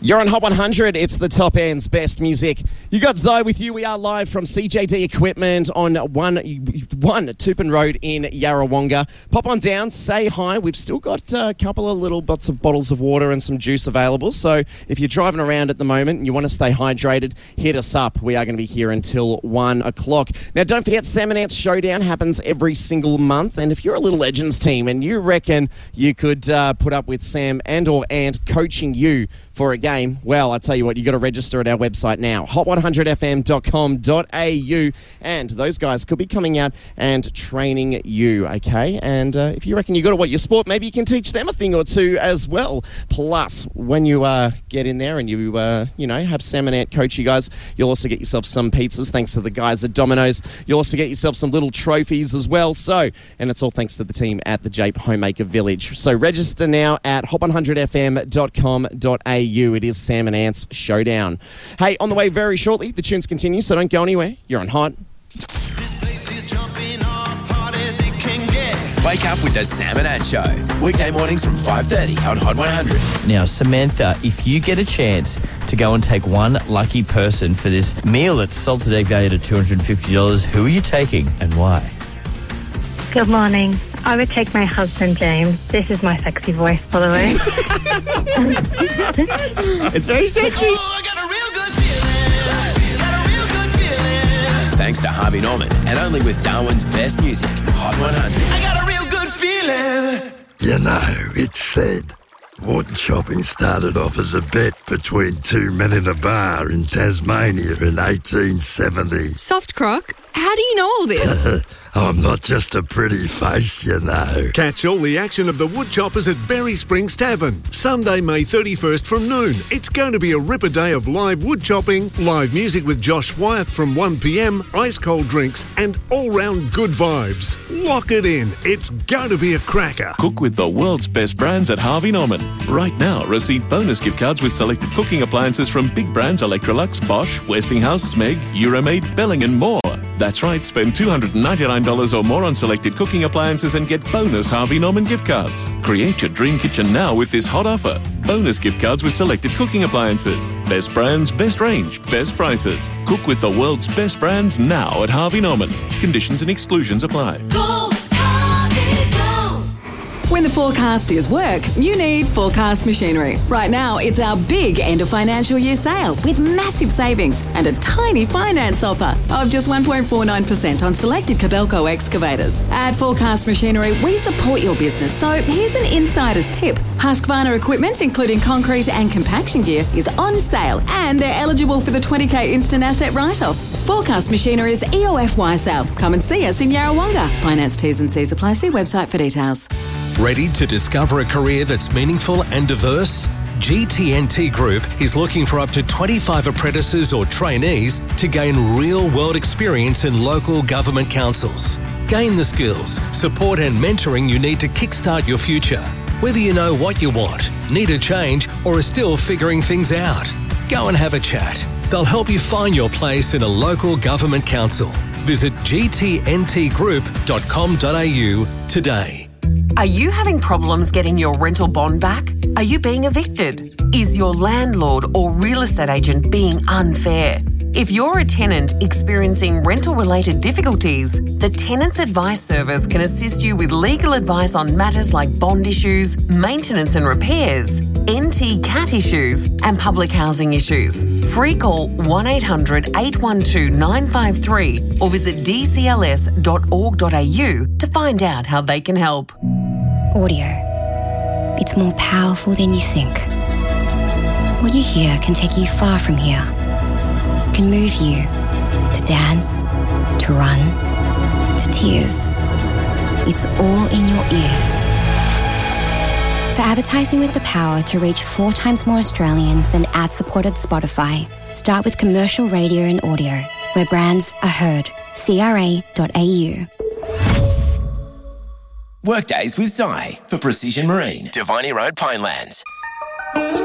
You're on Hot 100. It's the top end's best music. You got Zai with you. We are live from CJD Equipment on 1 Tupin Road in Yarrawonga. Pop on down, say hi. We've still got a couple of little bits of bottles of water and some juice available. So if you're driving around at the moment and you want to stay hydrated, hit us up. We are going to be here until 1 o'clock. Now, don't forget, Sam and Ant's Showdown happens every single month. And if you're a Little Legends team and you reckon you could put up with Sam and or Ant coaching you for a game, well, I tell you what, you got to register at our website now, hot100fm.com.au, and those guys could be coming out and training you, okay? And if you reckon you got to your sport, maybe you can teach them a thing or two as well. Plus, when you get in there and you have Sam and Ant coach you guys, you'll also get yourself some pizzas, thanks to the guys at Domino's. You'll also get yourself some little trophies as well. So, and it's all thanks to the team at the Jape Homemaker Village. So register now at hot100fm.com.au. It is Sam and Ant's Showdown. Hey, on the way very shortly, the tunes continue, so don't go anywhere. You're on Hot. This place is jumping off hot as it can get. Wake up with the Sam and Ant Show. Weekday mornings from 5:30 on Hot 100. Now, Samantha, if you get a chance to go and take one lucky person for this meal that's salted egg valued at $250, who are you taking and why? Good morning. I would take my husband, James. This is my sexy voice, by the way. It's very sexy. Oh, I got a real good feeling. Got a real good feeling. Thanks to Harvey Norman and only with Darwin's best music, Hot 100. I got a real good feeling. You know, it's said water chopping started off as a bet between two men in a bar in Tasmania in 1870. Soft Croc, how do you know all this? I'm not just a pretty face, you know. Catch all the action of the Woodchoppers at Berry Springs Tavern, Sunday, May 31st from noon. It's going to be a ripper day of live wood chopping, live music with Josh Wyatt from 1pm, ice-cold drinks, and all-round good vibes. Lock it in. It's going to be a cracker. Cook with the world's best brands at Harvey Norman. Right now, receive bonus gift cards with selected cooking appliances from big brands Electrolux, Bosch, Westinghouse, Smeg, Euromaid, Belling and more. That's right, spend $299 or more on selected cooking appliances and get bonus Harvey Norman gift cards. Create your dream kitchen now with this hot offer. Bonus gift cards with selected cooking appliances. Best brands, best range, best prices. Cook with the world's best brands now at Harvey Norman. Conditions and exclusions apply. Go, Harvey, go! When the forecast is work, you need Forecast Machinery. Right now, it's our big end of financial year sale with massive savings and a tiny finance offer of just 1.49% on selected Kobelco excavators. At Forecast Machinery, we support your business, so here's an insider's tip. Husqvarna equipment, including concrete and compaction gear, is on sale and they're eligible for the 20k instant asset write-off. Forecast Machinery's EOFY sale. Come and see us in Yarrawonga. Finance T's and C's apply. See website for details. Ready to discover a career that's meaningful and diverse? GTNT Group is looking for up to 25 apprentices or trainees to gain real-world experience in local government councils. Gain the skills, support and mentoring you need to kickstart your future. Whether you know what you want, need a change, or are still figuring things out, go and have a chat. They'll help you find your place in a local government council. Visit gtntgroup.com.au today. Are you having problems getting your rental bond back? Are you being evicted? Is your landlord or real estate agent being unfair? If you're a tenant experiencing rental-related difficulties, the Tenants Advice Service can assist you with legal advice on matters like bond issues, maintenance and repairs, NT CAT issues and public housing issues. Free call 1-800-812-953 or visit dcls.org.au to find out how they can help. Audio. It's more powerful than you think. What you hear can take you far from here. It can move you to dance, to run, to tears. It's all in your ears. For advertising with the power to reach 4 times more Australians than ad-supported Spotify, start with commercial radio and audio, where brands are heard. CRA.au. Workdays with Zai for Precision Marine, Diviny Road, Pinelands.